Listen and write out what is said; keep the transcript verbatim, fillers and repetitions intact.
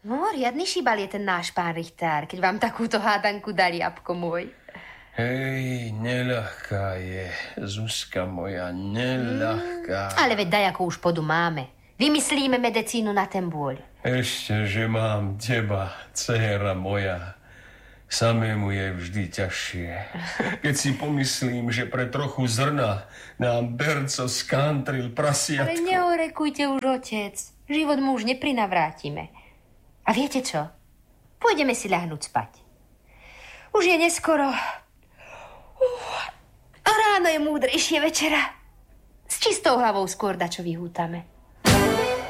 No, riadny šibal je ten náš pán Richtár, keď vám takúto hádanku dali, Apko môj. Hej, neľahká je, Zuzka moja, neľahká. Mm, ale veď dajakú už podu máme. Vymyslíme medicínu na ten bôľ. Ešte, že mám teba, dcéra moja. Samému je vždy ťažšie. Keď si pomyslím, že pre trochu zrna nám Berco skantril prasiatko. Ale neorekujte už, otec. Život mu už neprinavrátime. A viete čo? Pôjdeme si ľahnúť spať. Už je neskoro. Uh, a ráno je múdrejšie večera. S čistou hlavou skôr dačo vyhútame.